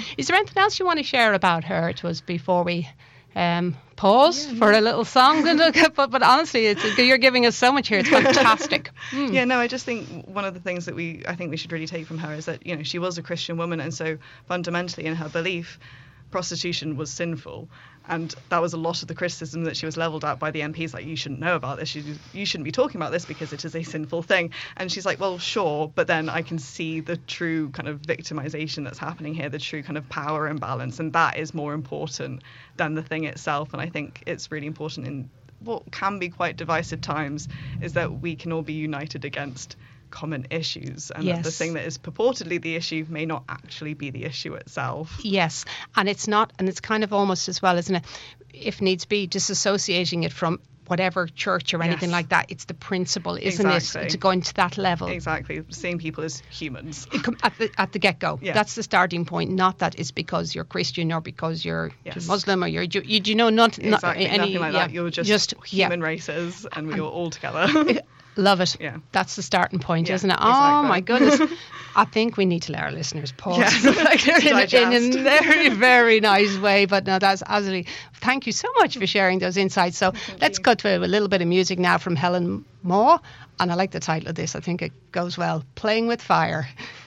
Is there anything else you want to share about her to us before we pause for a little song? but honestly, you're giving us so much here. It's fantastic. Yeah, no, I just think one of the things that I think we should really take from her is that, she was a Christian woman, and so fundamentally in her belief, prostitution was sinful. And that was a lot of the criticism that she was levelled at by the MPs, like, you shouldn't know about this, you shouldn't be talking about this because it is a sinful thing. And she's like, well, sure, but then I can see the true kind of victimization that's happening here, the true kind of power imbalance, and that is more important than the thing itself. And I think it's really important in what can be quite divisive times is that we can all be united against common issues, and that the thing that is purportedly the issue may not actually be the issue itself. Yes, and it's not, and it's kind of almost as well, isn't it, if needs be, disassociating it from whatever church or anything like that. It's the principle, isn't it, to go into that level. Exactly, seeing people as humans. At the get-go. Yeah. That's the starting point, not that it's because you're Christian or because you're Muslim or you're Jew. You know, nothing like that. You're just human races, and we're all together. Love it. Yeah. That's the starting point, isn't it? Exactly. Oh, my goodness. I think we need to let our listeners pause in a very, very nice way. But no, that's absolutely... Thank you so much for sharing those insights. So let's go to a little bit of music now from Helen Maw. And I like the title of this. I think it goes well. Playing with Fire.